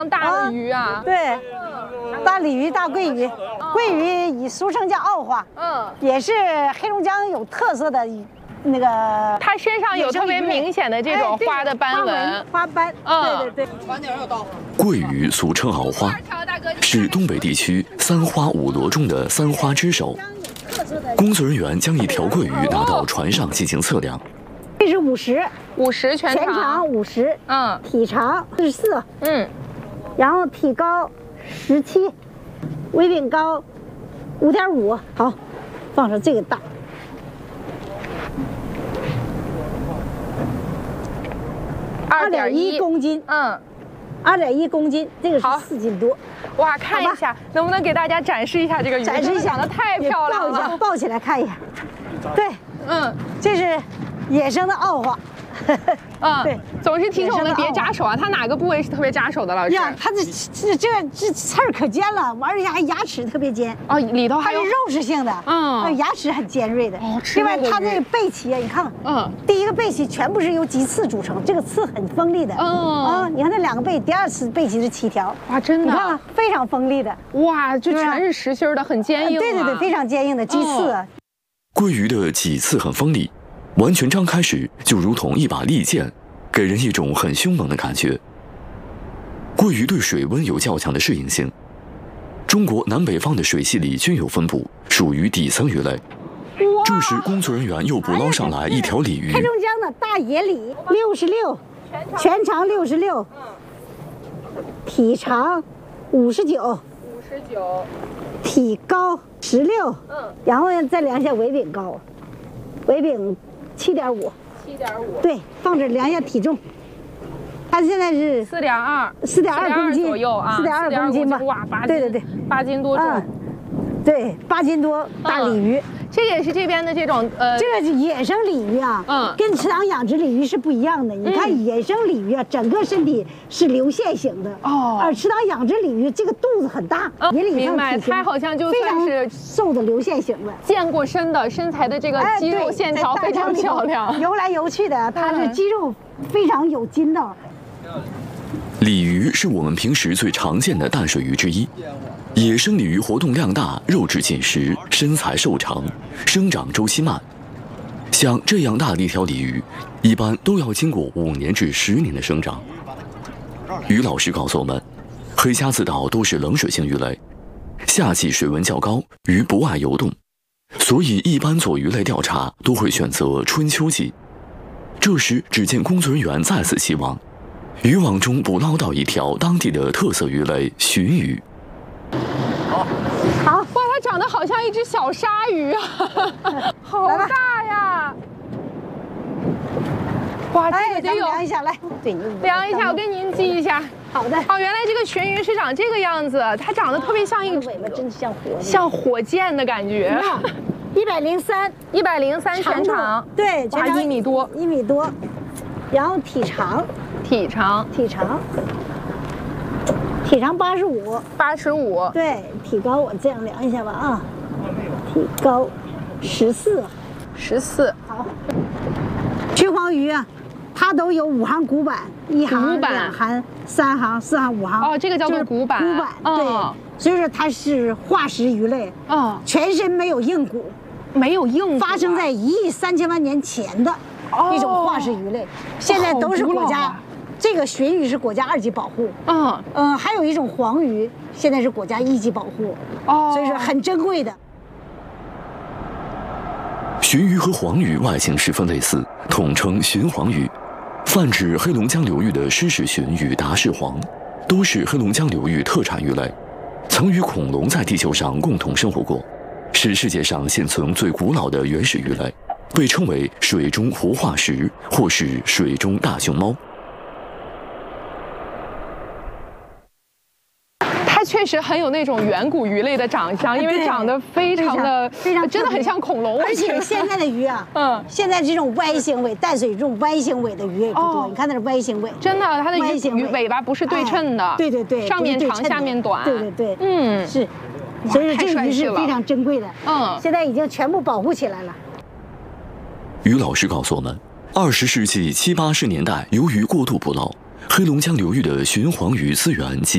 大的鱼啊， 对，大鲤鱼、大桂鱼，桂鱼以俗称叫澳花，也是黑龙江有特色的那个。 它身上有特别明显的这种花的斑纹、 花斑。对对对。晚点要到。 桂鱼俗称澳花，是东北地区三花五螺中的三花之首。工作人员将一条桂鱼拿到船上进行测量。 这是50 全长 50，体长44，然后体高17，尾柄高5.5，好，放上这个大，2.1公斤，2.1公斤，这个是4斤多。 哇，看一下，能不能给大家展示一下这个鱼？ 展示一下， 长得太漂亮了， 抱起来看一下。对，这是野生的澳花。 对，总是提醒我们别扎手啊！它哪个部位是特别扎手的，老师？ 呀，它这刺儿可尖了，而且还牙齿特别尖。 哦，里头还有它是肉食性的，牙齿很尖锐的。另外，它这个背鳍啊，你看，第一个背鳍全部是由棘刺组成，这个刺很锋利的。你看那2个背，第2次背鳍是7条。 哇，真的， 你看非常锋利的。 哇，就全是实心的，很坚硬。 对对对，非常坚硬的棘刺。 桂鱼的脊刺很锋利。完全张开时，就如同一把利剑，给人一种很凶猛的感觉。桂鱼对水温有较强的适应性，中国南北方的水系里均有分布，属于底层鱼类。这时，工作人员又捕捞上来一条鲤鱼。 黑龙江的大野鲤，66，全长66，体长59，体高16，然后呢再量一下尾柄高，尾柄7.5，对，放这量一下体重，它现在是4.2公斤左右啊 ，4.2公斤吧， 哇，8斤， 对对对 ，8斤多重， 对，8斤多大鲤鱼。 这也是这边的这种这个野生鲤鱼啊，跟池塘养殖鲤鱼是不一样的。你看野生鲤鱼啊，整个身体是流线型的，而池塘养殖鲤鱼这个肚子很大，野鲤明白，它好像就算是瘦的流线型的， 健过身的身材的这个肌肉线条非常漂亮， 游来游去的，它是肌肉非常有筋道。 鲤鱼是我们平时最常见的淡水鱼之一。野生鲤鱼活动量大，肉质紧实，身材瘦长，生长周期慢。像这样大的一条鲤鱼，一般都要经过5年至10年的生长。于老师告诉我们，黑瞎子岛都是冷水性鱼类，夏季水温较高，鱼不爱游动，所以一般做鱼类调查都会选择春秋季。这时，只见工作人员再次起网，渔网中捕捞到一条当地的特色鱼类鲟鱼。 好， 哇，它长得好像一只小鲨鱼啊，好大呀！哇，这个得有量一下，来， 量一下，我给您记一下。 好的。 哦，原来这个鲟鱼是长这个样子，它长得特别像一个尾巴，真的像火箭的感觉。103全长， 对， 哇，1米多 ，1米多，然后体长85，对，体高我这样量一下吧啊，体高14，好。鲟黄鱼啊，它都有5行骨板，1行、2行、3行、4行、5行。 哦，这个叫做骨板。 对，所以说它是化石鱼类，全身没有硬骨，发生在1亿3000万年前的一种化石鱼类，现在都是国家。这个鲟鱼是国家2级保护，还有一种黄鱼，现在是国家1级保护，所以说很珍贵的。 鲟鱼和黄鱼外形十分类似，统称鲟黄鱼，泛指黑龙江流域的狮氏鲟与达氏黄，都是黑龙江流域特产鱼类，曾与恐龙在地球上共同生活过，是世界上现存最古老的原始鱼类，被称为水中活化石或是水中大熊猫。 它确实很有那种远古鱼类的长相，因为长得非常真的很像恐龙。 而且现在的鱼啊，现在这种歪形尾淡水这种歪形尾的鱼也不多。你看那是歪形尾， 真的，它的鱼尾巴不是对称的， 对， 上面长下面短， 对，是，所以说这个鱼是非常珍贵的，现在已经全部保护起来了。 于老师告诉我们，20世纪70、80年代，由于过度捕捞，黑龙江流域的鲟黄鱼资源及